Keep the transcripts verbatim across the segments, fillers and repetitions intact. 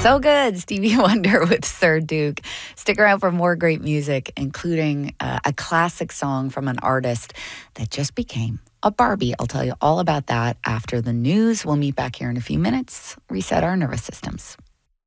So good, Stevie Wonder with Sir Duke. Stick around for more great music, including uh, a classic song from an artist that just became a Barbie. I'll tell you all about that after the news. We'll meet back here in a few minutes. Reset our nervous systems.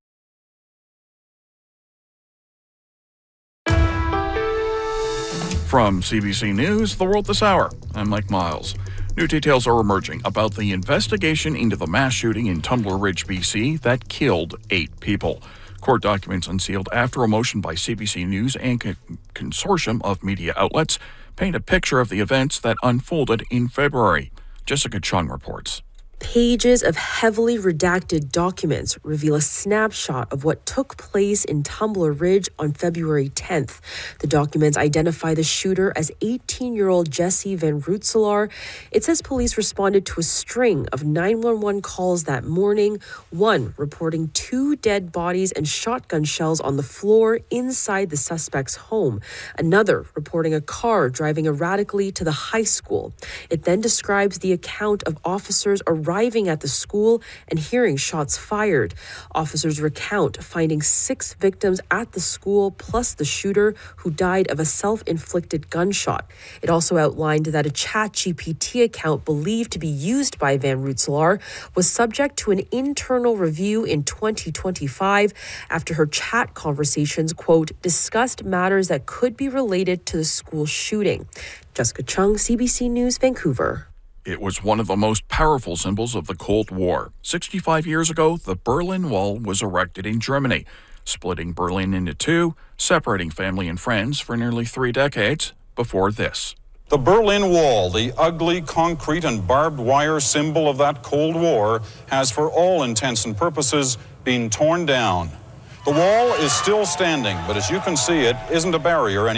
From C B C News, The World This Hour, I'm Mike Miles. New details are emerging about the investigation into the mass shooting in Tumbler Ridge, B C that killed eight people. Court documents unsealed after a motion by C B C News and a consortium of media outlets paint a picture of the events that unfolded in February. Jessica Chung reports. Pages of heavily redacted documents reveal a snapshot of what took place in Tumbler Ridge on February tenth. The documents identify the shooter as eighteen-year-old Jesse Van Rootselaar. It says police responded to a string of nine one one calls that morning, one reporting two dead bodies and shotgun shells on the floor inside the suspect's home, another reporting a car driving erratically to the high school. It then describes the account of officers arriving arriving at the school and hearing shots fired. Officers recount finding six victims at the school, plus the shooter, who died of a self-inflicted gunshot. It also outlined that a ChatGPT account believed to be used by Van Rootselaar was subject to an internal review in twenty twenty-five after her chat conversations, quote, discussed matters that could be related to the school shooting. Jessica Chung, C B C News, Vancouver. It was one of the most powerful symbols of the Cold War. sixty-five years ago, the Berlin Wall was erected in Germany, splitting Berlin into two, separating family and friends for nearly three decades before this. The Berlin Wall, the ugly concrete and barbed wire symbol of that Cold War, has for all intents and purposes been torn down. The wall is still standing, but as you can see, it isn't a barrier anymore.